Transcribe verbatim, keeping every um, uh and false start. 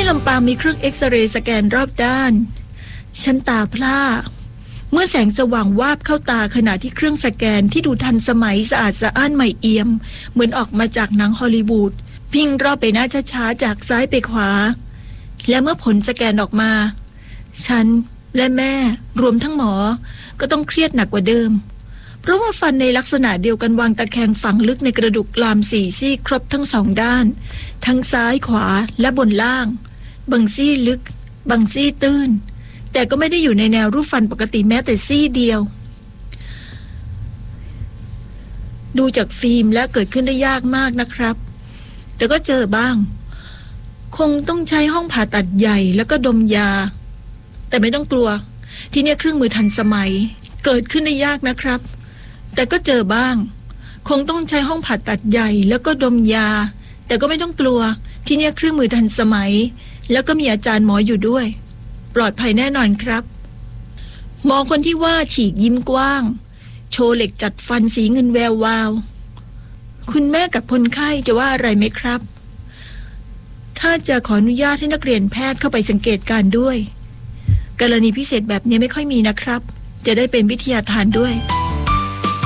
ลำปางมีเครื่องเอ็กซเรย์สแกนรอบด้านฉันตาพร่าเมื่อแสงสว่างวาบเข้าตาขณะที่เครื่องสแกนที่ดูทันสมัยสะอาดสะอ้านใหม่เอี่ยมเหมือนออกมาจากหนังฮอลลีวูดวิ่งรอบไปหน้าช้าๆจากซ้ายไปขวาและเมื่อผลสแกนออกมาฉันและแม่รวมทั้งหมอก็ต้องเครียดหนักกว่าเดิมเพราะว่าฟันในลักษณะเดียวกันวางตะแคงฝังลึกในกระดูกกรามสี่ซี่ครบทั้งสองด้านทั้งซ้ายขวาและบนล่างบางซี่ลึกบางซี่ตื้นแต่ก็ไม่ได้อยู่ในแนวรูปฟันปกติแม้แต่ซี่เดียวดูจากฟิล์มและเกิดขึ้นได้ยากมากนะครับแต่ก็เจอบ้างคงต้องใช้ห้องผ่าตัดใหญ่แล้วก็ดมยาแต่ไม่ต้องกลัวที่นี่เครื่องมือทันสมัยเกิดขึ้นได้ยากนะครับแต่ก็เจอบ้างคงต้องใช้ห้องผ่าตัดใหญ่แล้วก็ดมยาแต่ก็ไม่ต้องกลัวที่นี่เครื่องมือทันสมัยแล้วก็มีอาจารย์หมออยู่ด้วยปลอดภัยแน่นอนครับหมอคนที่ว่าฉีกยิ้มกว้างโชว์เหล็กจัดฟันสีเงินแวววาวคุณแม่กับคนไข้จะว่าอะไรไหมครับถ้าจะขออนุญาตให้นักเรียนแพทย์เข้าไปสังเกตการด้วยกรณีพิเศษแบบนี้ไม่ค่อยมีนะครับจะได้เป็นวิทยาทานด้วย